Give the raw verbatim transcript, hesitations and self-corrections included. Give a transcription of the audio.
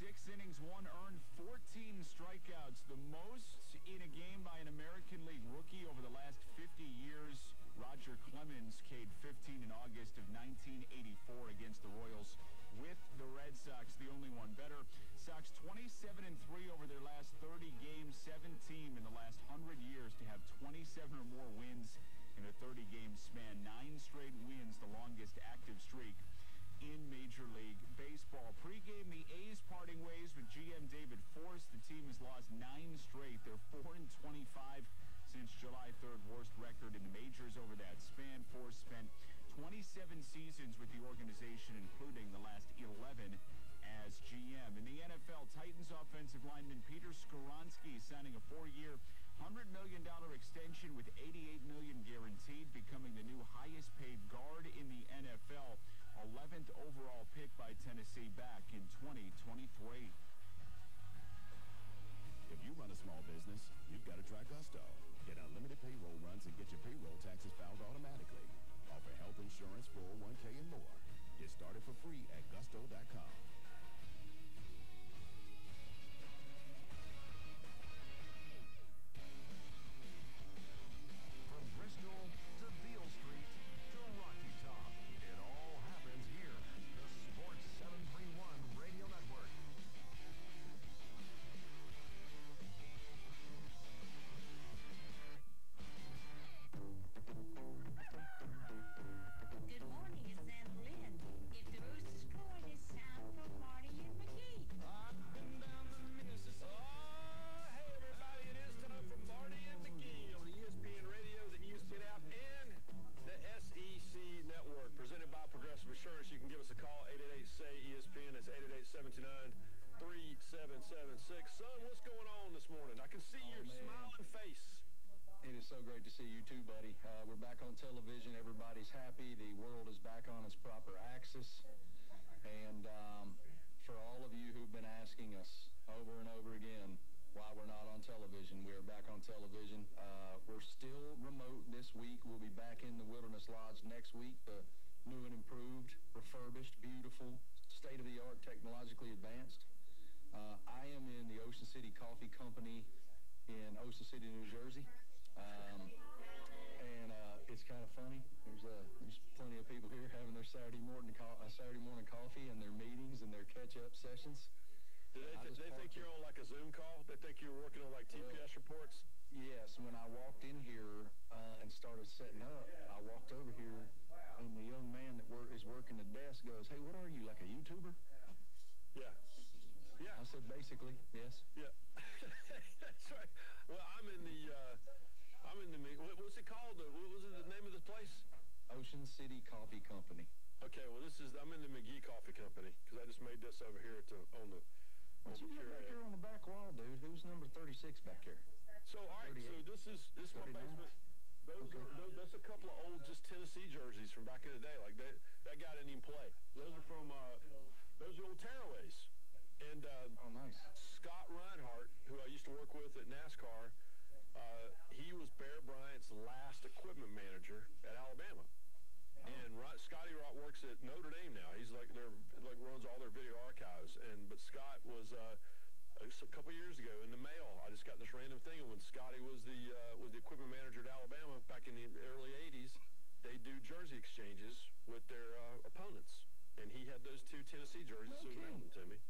six innings, one earned, fourteen strikeouts, the most in a game by an American League rookie over the last fifty years. Roger Clemens K'd fifteen in August of nineteen eighty-four against the Royals with the Red Sox, the only one better. Sox twenty-seven and three over their last thirty games, seventeen in the last one hundred years to have twenty-seven or more wins in a thirty-game span. Nine straight wins, the longest active streak in Major League Baseball. Pre-game, the A's parting ways with G M David Forst. The team has lost nine straight. They're four and twenty-five since July third, worst record in the majors over that span. Forst spent twenty-seven seasons with the organization, including the last eleven as G M. In the N F L, Titans offensive lineman Peter Skoronski signing a four-year, one hundred million dollars extension with eighty-eight million dollars guaranteed, becoming the new highest-paid guard in the N F L. eleventh overall pick by Tennessee back in twenty twenty-three. If you run a small business, you've got to try Gusto. Get unlimited payroll runs and get your payroll taxes filed automatically. Offer health insurance, four oh one K, and more. Get started for free at gusto dot com. From Bristol to Beale Street to Rocky Top, it all happens here. The Sports seven thirty-one Radio Network. Good morning, it's Anna Lynn. If the Roosters score, it's time for Marty and McGee. Up and down the Mississippi. Oh, hey, everybody, it is time for Marty and McGee on the E S P N Radio, the E S P N app, and the S E C Network. Presented by Progressive Insurance. You can give us a call, eight eight eight, S A Y, E S P N. That's eight eight eight, seven two nine, three seven seven six. Son, what's going on this morning? I can see Oh, your man. smiling face. It is so great to see you too, buddy. Uh, we're back on television. Everybody's happy. The world is back on its proper axis. And um, for all of you who've been asking us over and over again why we're not on television, we are back on television. Uh, we're still remote this week. We'll be back in the Wilderness Lodge next week. The new and improved, refurbished, beautiful, state-of-the-art, technologically advanced. Uh, I am in the Ocean City Coffee Company in Ocean City, New Jersey. Um, and uh, it's kind of funny. There's uh, there's plenty of people here having their Saturday morning co- uh, Saturday morning coffee and their meetings and their catch-up sessions. Do they, I th- just they think parked you're it. on like a Zoom call? They think you're working on like T P S reports? Yes, when I walked in here uh, and started setting up, I walked over here, and the young man that wor- is working the desk goes, "Hey, what are you, like a YouTuber?" Yeah. Yeah. I said, "Basically, yes." Yeah. That's right. Well, I'm in the, uh, I'm in the, what was it called? The- What was it, the name of the place? Ocean City Coffee Company. Okay, well, this is, I'm in the McGee Coffee Company, because I just made this over here at the, on the, on What the you got back chair. here on the back wall, dude? Who's number thirty-six back here? So, all right, so thirty-eight. this is, this is my thirty-nine. basement. Those Okay. are, those, that's a couple of old just Tennessee jerseys from back in the day. Like, that, that guy didn't even play. Those are from, uh, those are old Tearaways. And, uh, Oh, nice. Scott Reinhardt, who I used to work with at NASCAR, uh, he was Bear Bryant's last equipment manager at Alabama. And Ron, Scotty Rott works at Notre Dame now. He's like their like runs all their video archives. And but Scott was uh, a couple years ago in the mail. I just got this random thing, and when Scotty was the uh, was the equipment manager at Alabama back in the early eighties, they do jersey exchanges with their uh, opponents. And he had those two Tennessee jerseys, so he Okay. mailed them to me.